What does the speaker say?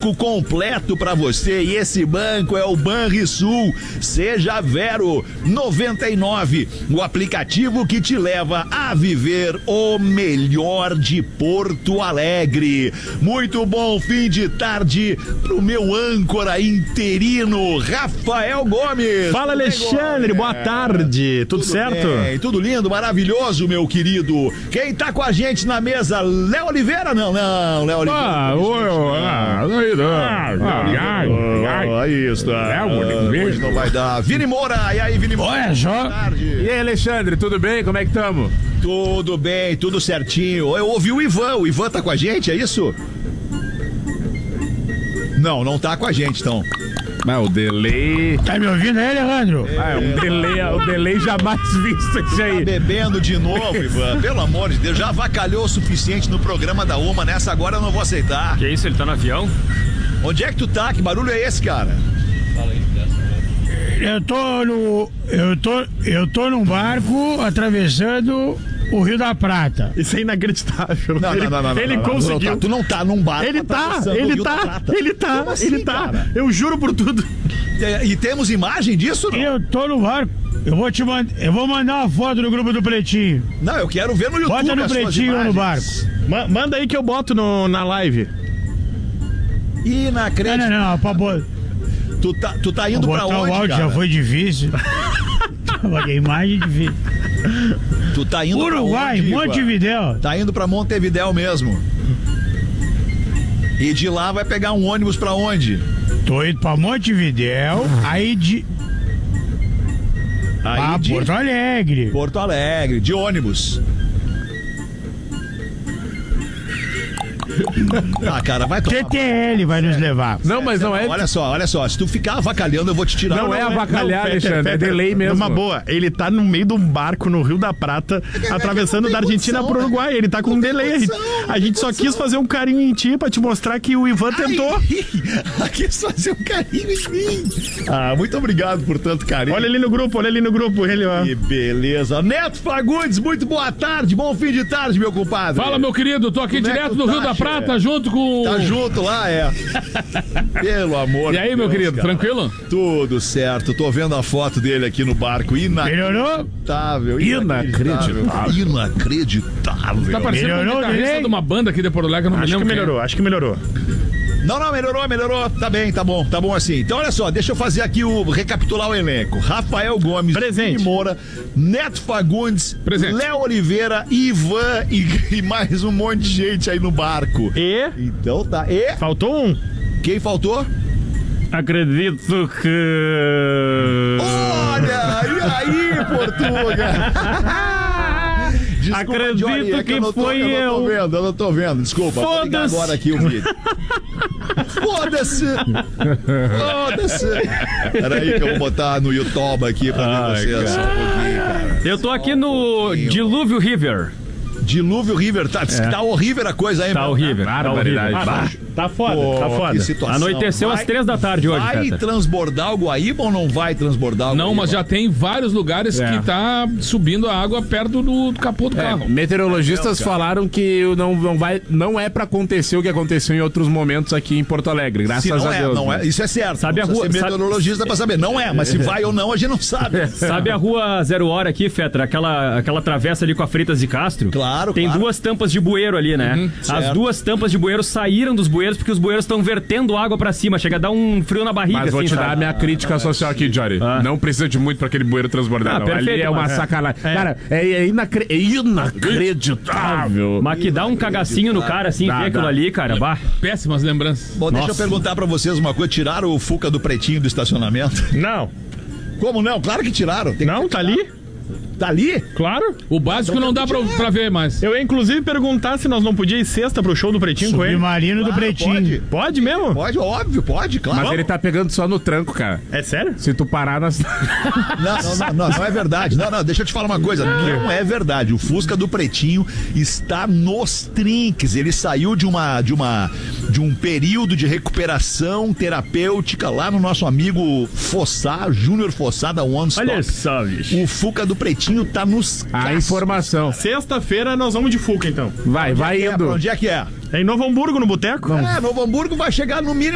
banco completo pra você. E esse banco é o Banrisul. Seja Vero 99, o aplicativo que te leva a viver o melhor de Porto Alegre. Muito bom fim de tarde pro meu âncora interino, Rafael Gomes. Fala, Alexandre, boa tarde. Tudo certo? Bem, tudo lindo, maravilhoso, meu querido. Quem tá com a gente na mesa? Léo Oliveira? Não, Léo Oliveira. Isso. Hoje não vai dar. Vini Moura, e aí, Vini Moura? Olha só. E aí, Alexandre, tudo bem? Como é que estamos? Tudo bem, tudo certinho. Eu ouvi o Ivan tá com a gente, é isso? Não tá com a gente, então. Mas o delay... Tá me ouvindo aí, Alejandro? O delay jamais visto isso aí. Tá bebendo de novo, Ivan. Pelo amor de Deus, já avacalhou o suficiente no programa da Uma. Nessa agora eu não vou aceitar. Que isso, ele tá no avião? Onde é que tu tá? Que barulho é esse, cara? Fala aí, Eu tô num barco atravessando o Rio da Prata. Isso é inacreditável. Não. Ele conseguiu. Tu não tá num barco. Ele tá. Como assim, cara? Eu juro por tudo. E temos imagem disso, não? Eu tô no barco. Eu vou mandar uma foto no grupo do Pretinho. Não, eu quero ver no YouTube. Bota no Pretinho no barco. Manda aí que eu boto na live. Inacreditável. Não, pra botar. Tu tá indo pra onde, o áudio cara? já foi difícil. A imagem difícil. Tu tá indo Uruguai, pra onde, Montevidéu. Tá indo pra Montevidéu mesmo. E de lá vai pegar um ônibus pra onde? Tô indo pra Montevidéu, Porto Alegre. Porto Alegre, de ônibus. Ah, cara, vai tomar. TTL vai nos levar. Não, mas não é. Olha só, se tu ficar avacalhando, eu vou te tirar. Não é avacalhar, Alexandre, é delay mesmo. Numa boa, ele tá no meio de um barco no Rio da Prata, atravessando da Argentina pro Uruguai. Ele tá com um delay. A gente só quis fazer um carinho em ti pra te mostrar que o Ivan tentou. Quis fazer um carinho em mim. Ah, muito obrigado por tanto carinho. Olha ali no grupo, ele, ó. Que beleza. Neto Fagundes, muito boa tarde, bom fim de tarde, meu compadre. Fala, meu querido, tô aqui direto do Rio da Prata, junto com... Tá junto lá, é. Pelo amor de Deus. E aí, meu querido, cara. tranquilo? Tudo certo, tô vendo a foto dele aqui no barco. Inacreditável. Inacreditável. Tá parecendo um guitarrista de uma banda aqui de Porto Alegre, não me lembro. Acho que melhorou. Não, melhorou. Tá bom assim. Então, olha só, deixa eu fazer aqui recapitular o elenco. Rafael Gomes, presente. Moura, Neto Fagundes, presente. Léo Oliveira, Ivan e mais um monte de gente aí no barco. Então tá. Faltou um. Quem faltou? Acredito que... Olha, e aí, Portuga? Desculpa, acredito Johnny, que foi eu. Eu não tô vendo, desculpa. Vou ligar agora aqui o vídeo. Foda-se! Peraí que eu vou botar no YouTube aqui pra ver vocês. Só um pouquinho, cara. Eu tô aqui no Dilúvio River. Dilúvio River, tá horrível a coisa aí, Tá horrível. Tá foda. Que situação. Anoiteceu às 3 da tarde hoje, Vai transbordar o Guaíba ou não vai transbordar o Guaíba? Não, mas já tem vários lugares que tá subindo a água perto do capô do carro. Meteorologistas falaram que não é pra acontecer o que aconteceu em outros momentos aqui em Porto Alegre, graças a Deus. Não é, isso é certo. Sabe a rua? Ser meteorologista pra saber. Não é, mas se vai ou não, a gente não sabe. Sabe a rua 0 Hora aqui, Fetra? Aquela travessa ali com a Fritas de Castro? Claro. Tem duas tampas de bueiro ali, né? As duas tampas de bueiro saíram dos bueiros porque os bueiros estão vertendo água pra cima. Chega a dar um frio na barriga. Mas vou te dar a minha crítica social aqui, Jory. Não precisa de muito pra aquele bueiro transbordar. Perfeito, ali é uma sacanagem. Cara, é inacreditável. Mas que dá um cagacinho no cara assim, ver aquilo ali, cara. Bah. Péssimas lembranças. Bom, deixa eu perguntar pra vocês uma coisa. Tiraram o Fuca do Pretinho do estacionamento? Não. Como não? Claro que tiraram. Não, tá ali. Tá ali? Claro. O básico não dá pra ver mais. Eu ia inclusive perguntar se nós não podíamos ir sexta pro show do Pretinho com ele. Submarino do Pretinho. Pode mesmo? Pode, óbvio, pode, claro. Mas ele tá pegando só no tranco, cara. É sério? Se tu parar nas... Não é verdade. Não, deixa eu te falar uma coisa. Não é verdade. O Fusca do Pretinho está nos trinques. Ele saiu de um período de recuperação terapêutica lá no nosso amigo Fossá, Júnior Fossá da One Stop. Olha só, bicho. O Fuca do Pretinho tá nos... A informação. Sexta-feira nós vamos de Fuca, então. Vai indo. Onde é que é? É em Novo Hamburgo, no boteco? Novo Hamburgo vai chegar no mínimo